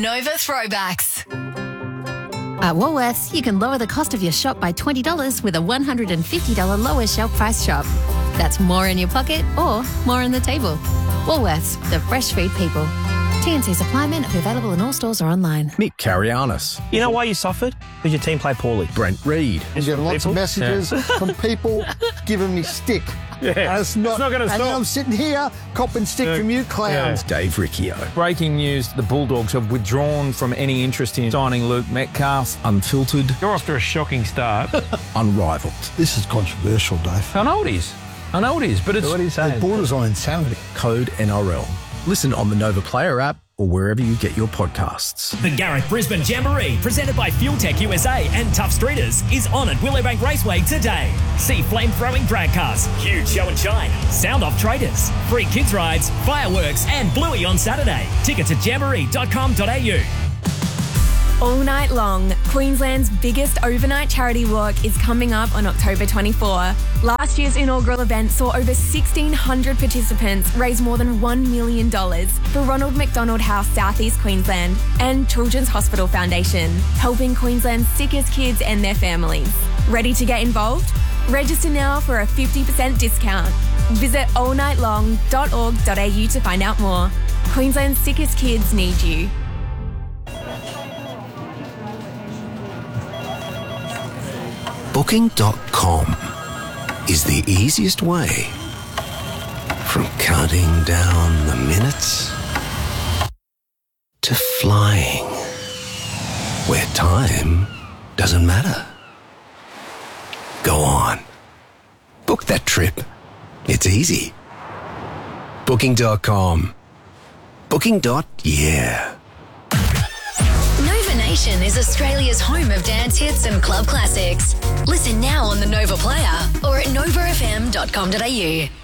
Nova Throwbacks. At Woolworths, you can lower the cost of your shop by $20 with a $150 lower shelf price shop. That's more in your pocket or more on the table. Woolworths, the fresh food people. TNC supply men are available in all stores or online. Nick Carianis. You know why you suffered? Because your team played poorly. Brent Reed. You get lots of messages from people giving me stick. Yeah, it's not going to stop. And then I'm sitting here copping stick from you clowns. Dave Riccio. Breaking news, the Bulldogs have withdrawn from any interest in signing Luke Metcalf. Unfiltered. You're off to a shocking start. Unrivaled. This is controversial, Dave. I know it is, but it's... What are you saying? It borders on insanity. Code NRL. Listen on the Nova Player app or wherever you get your podcasts. The Gareth Brisbane Jamboree, presented by Fuel Tech USA and Tough Streeters, is on at Willowbank Raceway today. See flame-throwing drag cars, huge show and shine, sound-off traders, free kids rides, fireworks and Bluey on Saturday. Tickets at jamboree.com.au. All night long, Queensland's biggest overnight charity walk is coming up on October 24. Last year's inaugural event saw over 1,600 participants raise more than $1 million for Ronald McDonald House South East Queensland and Children's Hospital Foundation, helping Queensland's sickest kids and their families. Ready to get involved? Register now for a 50% discount. Visit allnightlong.org.au to find out more. Queensland's sickest kids need you. Booking.com is the easiest way from counting down the minutes to flying where time doesn't matter. Go on. Book that trip. It's easy. Booking.com. Booking.yeah. Nova Nation is Australia's home of dance hits and club classics. Listen now on the Nova Player or at novafm.com.au.